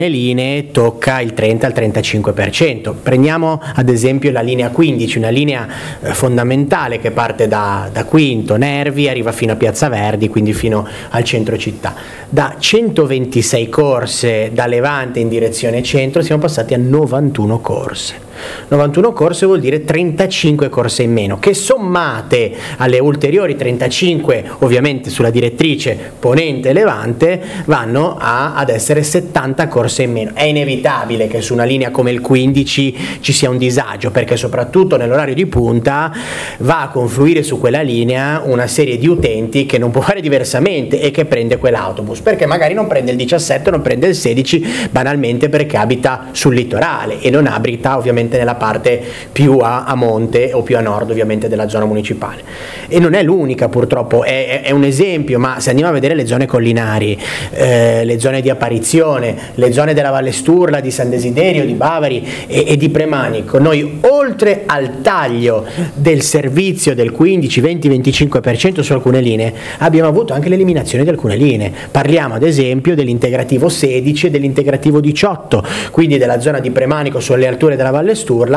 linee tocca il 30 al 35%. Prendiamo ad esempio la linea 15, una linea fondamentale che parte da Quinto, Nervi, arriva fino a Piazza Verdi, quindi fino al centro città. Da 126 corse da Levante in direzione centro siamo passati a 91 corse. 91 corse vuol dire 35 corse in meno, che sommate alle ulteriori 35 ovviamente sulla direttrice Ponente Levante vanno ad essere 70 corse in meno. È inevitabile che su una linea come il 15 ci sia un disagio, perché soprattutto nell'orario di punta va a confluire su quella linea una serie di utenti che non può fare diversamente e che prende quell'autobus, perché magari non prende il 17, non prende il 16, banalmente perché abita sul litorale e non abita ovviamente nella parte più a monte o più a nord ovviamente della zona municipale. E non è l'unica, purtroppo, è un esempio, ma se andiamo a vedere le zone collinari, le zone di apparizione, le zone della Valle Sturla, di San Desiderio, di Bavari e di Premanico, noi oltre al taglio del servizio del 15, 20, 25% su alcune linee abbiamo avuto anche l'eliminazione di alcune linee. Parliamo ad esempio dell'integrativo 16 e dell'integrativo 18, quindi della zona di Premanico sulle alture della Valle Sturla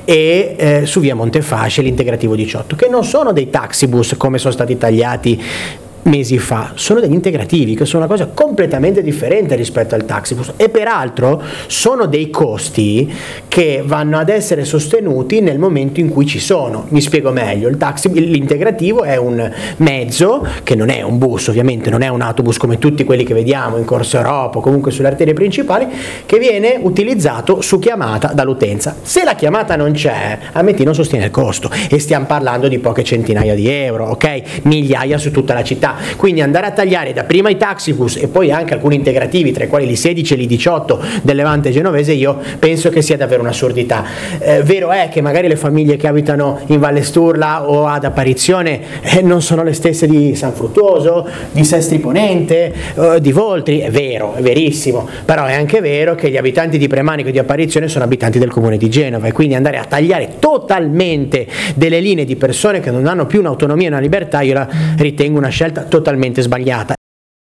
e su via Montefasce l'integrativo 18, che non sono dei taxibus come sono stati tagliati mesi fa, sono degli integrativi, che sono una cosa completamente differente rispetto al taxibus, e peraltro sono dei costi che vanno ad essere sostenuti nel momento in cui ci sono. Mi spiego meglio: l'integrativo è un mezzo che non è un bus, ovviamente non è un autobus come tutti quelli che vediamo in Corso Europa o comunque sulle arterie principali, che viene utilizzato su chiamata dall'utenza. Se la chiamata non c'è, Ametti non sostiene il costo, e stiamo parlando di poche centinaia di euro, ok? Migliaia su tutta la città. Quindi andare a tagliare dapprima i taxibus e poi anche alcuni integrativi, tra i quali l'I 16 e l'I 18 del Levante genovese, io penso che sia davvero un'assurdità. Vero è che magari le famiglie che abitano in Valle Sturla o ad Apparizione non sono le stesse di San Fruttuoso, di Sestri Ponente, di Voltri, è vero, è verissimo, però è anche vero che gli abitanti di Premanico e di Apparizione sono abitanti del comune di Genova, e quindi andare a tagliare totalmente delle linee di persone che non hanno più un'autonomia e una libertà, io la ritengo una scelta totalmente sbagliata.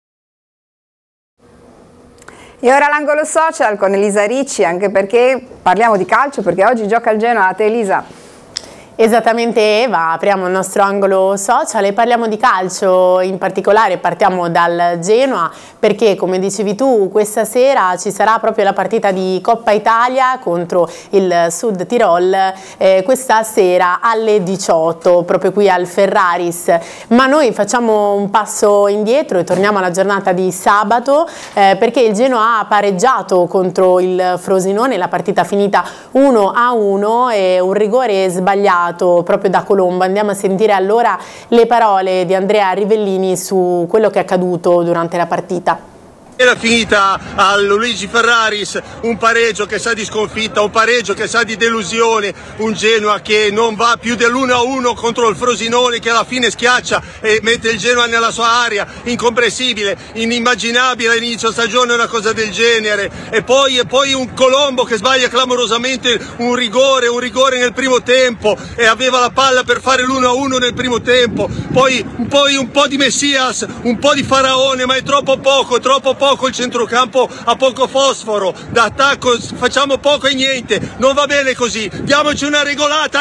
E ora l'angolo social con Elisa Ricci, anche perché parliamo di calcio, perché oggi gioca il Genoa. A te, Elisa. Esattamente, Eva, apriamo il nostro angolo social e parliamo di calcio. In particolare partiamo dal Genoa, perché come dicevi tu questa sera ci sarà proprio la partita di Coppa Italia contro il Sud Tirol, questa sera alle 18 proprio qui al Ferraris. Ma noi facciamo un passo indietro e torniamo alla giornata di sabato, perché il Genoa ha pareggiato contro il Frosinone, la partita finita 1-1 e un rigore sbagliato proprio da Colombo. Andiamo a sentire allora le parole di Andrea Rivellini su quello che è accaduto durante la partita. Era finita al Luigi Ferraris, un pareggio che sa di sconfitta, un pareggio che sa di delusione, un Genoa che non va più dell'1-1 contro il Frosinone, che alla fine schiaccia e mette il Genoa nella sua area, incomprensibile, inimmaginabile all'inizio stagione una cosa del genere, e poi un Colombo che sbaglia clamorosamente un rigore nel primo tempo e aveva la palla per fare l'1-1 nel primo tempo, poi un po' di Messias, un po' di Faraone, ma è troppo poco il centrocampo ha poco fosforo, da attacco facciamo poco e niente, non va bene così, diamoci una regolata,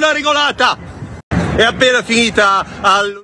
è appena finita al...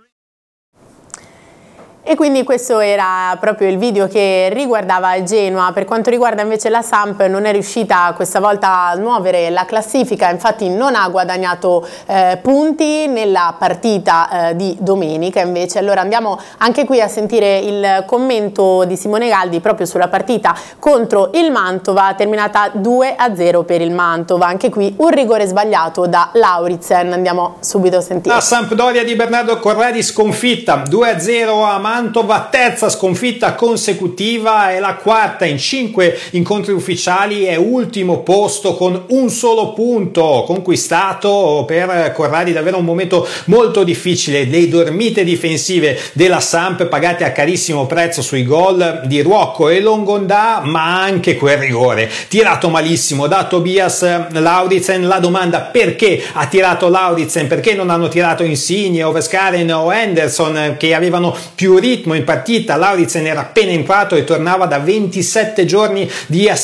E quindi questo era proprio il video che riguardava il Genoa. Per quanto riguarda invece la Samp, non è riuscita questa volta a smuovere la classifica, infatti non ha guadagnato punti nella partita di domenica invece. Allora andiamo anche qui a sentire il commento di Simone Galdi proprio sulla partita contro il Mantova, terminata 2-0 per il Mantova. Anche qui un rigore sbagliato da Lauritzen, andiamo subito a sentire. La Sampdoria di Bernardo Corradi sconfitta 2-0 a Mantova, terza sconfitta consecutiva e la quarta in 5 incontri ufficiali, è ultimo posto con un solo punto conquistato. Per Corradi davvero un momento molto difficile, le dormite difensive della Samp pagate a carissimo prezzo sui gol di Ruocco e Longondà, ma anche quel rigore tirato malissimo da Tobias Lauritzen. La domanda: perché ha tirato Lauritzen, perché non hanno tirato Insigne, Oveskaren o Henderson, che avevano più ritmo in partita? Lauritzen era appena entrato e tornava da 27 giorni di